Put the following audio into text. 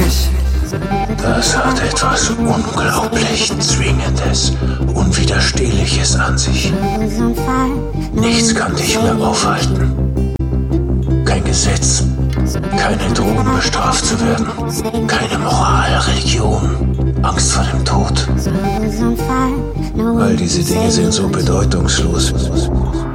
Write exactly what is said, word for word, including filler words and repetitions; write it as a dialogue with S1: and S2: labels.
S1: Das hat etwas unglaublich Zwingendes, Unwiderstehliches an sich. Nichts kann dich mehr aufhalten. Kein Gesetz, keine Drohung bestraft zu werden, keine Moral, Religion, Angst vor dem Tod. All diese Dinge sind so bedeutungslos.